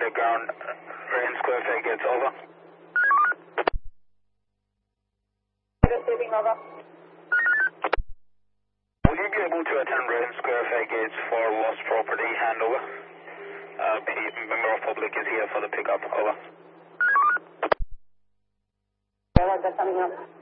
the ground, Rain Square Fare Gates, over. Receiving, over. Will you be able to attend Rain Square Fare Gates for lost property handover? Member of public is here for the pickup, over. Yeah, that's coming up.